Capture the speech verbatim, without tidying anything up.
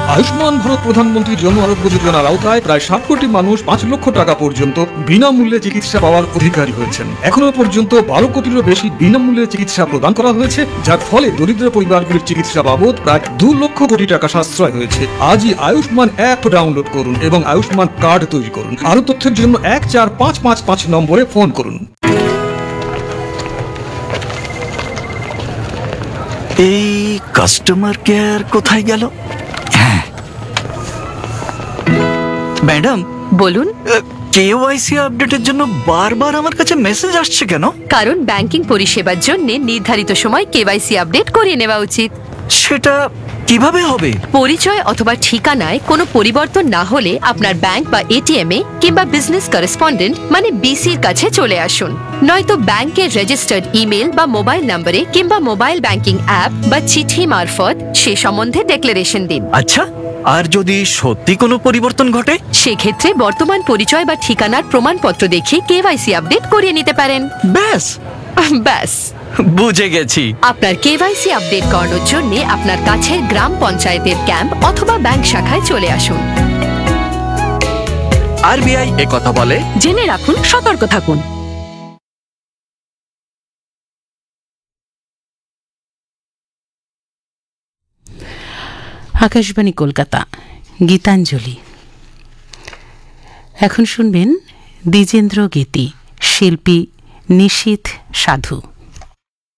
আয়ুষ্মান ভারত প্রধানমন্ত্রী জন আরোগ্য যোজনার আওতায় প্রায় ষাট কোটি মানুষ পাঁচ লক্ষ টাকা পর্যন্ত বিনামূল্যে চিকিৎসা পাওয়ার অধিকারী হয়েছেন। এখনো পর্যন্ত বারো কোটিরও বেশি বিনামূল্যে চিকিৎসা প্রদান করা হয়েছে, যার ফলে দরিদ্র পরিবারগুলির চিকিৎসা বাবদ প্রায় দু লক্ষ কোটি টাকা সাশ্রয় হয়েছে। আজই আয়ুষ্মান অ্যাপ ডাউনলোড করুন এবং আয়ুষ্মান কার্ড তৈরি করুন। আরো তথ্যের জন্য এক চার পাঁচ পাঁচ পাঁচ নম্বরে ফোন করুন। এই কাস্টমার কেয়ার কোথায় গেল? হ্যাঁ, ম্যাডাম বলুন। কেওয়াইসি আপডেটের জন্য বারবার আমার কাছে মেসেজ আসছে কেন? কারণ ব্যাংকিং পরিষেবার জন্য নির্ধারিত সময় কেওয়াইসি আপডেট করিয়ে নেওয়া উচিত। সেটা কিভাবে হবে? পরিচয় অথবা ঠিকানায় কোনো পরিবর্তন না হলে আপনার ব্যাংক বা এটিএম এ কিংবা বিজনেস করেসপন্ডেন্ট মানে বিসির কাছে চলে আসুন। নয়তো ব্যাংকের রেজিস্টার্ড ইমেল বা মোবাইল নম্বরে কিংবা মোবাইল ব্যাংকিং অ্যাপ বা চিঠি মারফত সে সম্বন্ধে ডেক্লারেশন দিন। আচ্ছা, আর যদি সত্যি কোনো পরিবর্তন ঘটে? সেক্ষেত্রে বর্তমান পরিচয় বা ঠিকানার প্রমাণপত্র দেখিয়ে কেওয়াইসি আপডেট করিয়ে নিতে পারেন। ব্যাস ব্যাস বুঝে গেছি। আপনার কেওয়াইসি আপডেট করানোর জন্য আপনার কাছের গ্রাম পঞ্চায়েতের ক্যাম্প অথবা ব্যাংক শাখায় চলে আসুন। আরবিআই এ কথা বলে, জেনে রাখুন, সতর্ক থাকুন। আকাশবাণী কলকাতা, গীতাঞ্জলি। এখন শুনবেন দ্বিজেন্দ্র গীতি, শিল্পী নিশীথ সাধু।